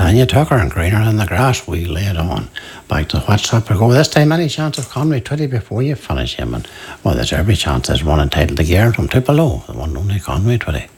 Tanya Tucker and greener than the grass, we lay it on. Back to WhatsApp we go. This time, any chance of Conway Twitty before you finish him? And well, there's every chance there's one entitled to gear from Tupelo, the one only Conway Twitty.